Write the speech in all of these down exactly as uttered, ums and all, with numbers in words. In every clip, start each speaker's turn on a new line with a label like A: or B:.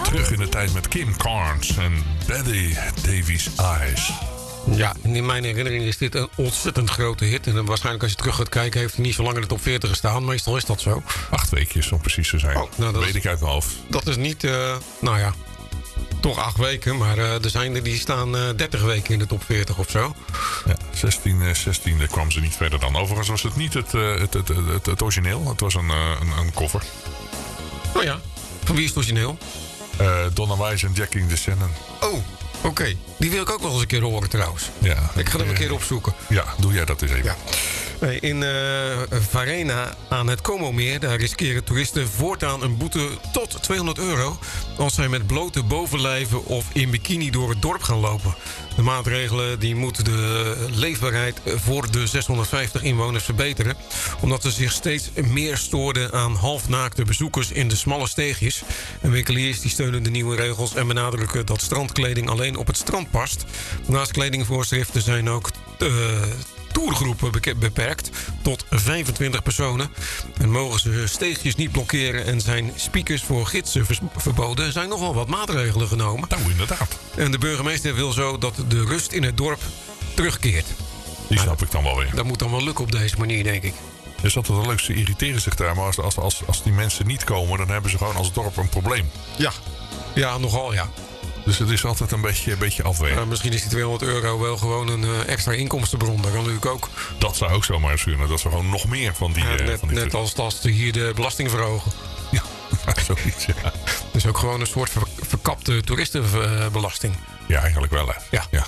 A: terug in de tijd met Kim Carnes en Betty Davies Eyes.
B: Ja, in mijn herinnering is dit een ontzettend grote hit. En waarschijnlijk als je terug gaat kijken heeft hij niet zo lang in de top veertig gestaan. Meestal is dat zo.
A: Acht weekjes om precies te zijn.
B: Oh, nou, dat
A: weet
B: is,
A: ik uit mijn hoofd.
B: Dat is niet, uh, nou ja, toch acht weken. Maar uh, er zijn er die staan uh, dertig weken in de top veertig of zo.
A: Ja, zestien, zestien kwam ze niet verder dan. Overigens was het niet het, uh, het, het, het, het, het origineel. Het was een, uh, een, een cover.
B: Oh ja, van wie is het origineel?
A: Uh, Donna Wise en Jackie DeShannon.
B: Oh, oké. Okay. Die wil ik ook wel eens een keer horen trouwens.
A: Ja,
B: ik ga hem een keer opzoeken.
A: Ja, doe jij dat eens even.
B: Ja. In uh, Varena aan het Como-meer, daar riskeren toeristen voortaan een boete tot tweehonderd euro... als zij met blote bovenlijven of in bikini door het dorp gaan lopen. De maatregelen die moeten de leefbaarheid voor de zeshonderdvijftig inwoners verbeteren... omdat ze zich steeds meer stoorden aan halfnaakte bezoekers in de smalle steegjes. En winkeliers die steunen de nieuwe regels en benadrukken dat strandkleding alleen op het strand past. Naast kledingvoorschriften zijn ook... Uh, toergroepen beperkt tot vijfentwintig personen. En mogen ze steegjes niet blokkeren en zijn speakers voor gidsen verboden. Er zijn nogal wat maatregelen genomen.
A: Nou, inderdaad.
B: En de burgemeester wil zo dat de rust in het dorp terugkeert.
A: Die snap ik dan wel weer.
B: Dat moet dan wel lukken op deze manier, denk ik.
A: Is dat het leukste? Ze irriteren zich daar. Maar als, als, als, als die mensen niet komen, dan hebben ze gewoon als dorp een probleem.
B: Ja, ja nogal ja.
A: Dus het is altijd een beetje, een beetje afwegen.
B: Uh, misschien is die tweehonderd euro wel gewoon een uh, extra inkomstenbron. Dat kan natuurlijk ook.
A: Dat zou ook zomaar eens kunnen. Dat ze gewoon nog meer van die...
B: Uh, net
A: uh, van die
B: net als, als ze hier de belasting verhogen.
A: Ja, zoiets, ja.
B: Dus ook gewoon een soort ver, verkapte toeristenbelasting.
A: Ja, eigenlijk wel, hè.
B: Ja.
A: ja.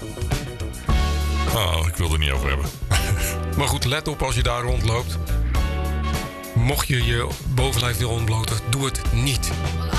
A: Oh, ik wil er niet over hebben.
B: Maar goed, let op als je daar rondloopt. Mocht je je bovenlijf willen ontbloten, doe het niet.